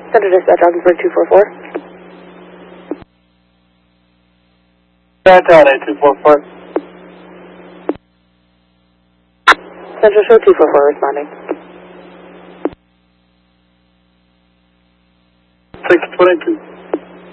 Center Dispatch, Augsburg 244. Downtown 8244. Central Show 244 responding. 622.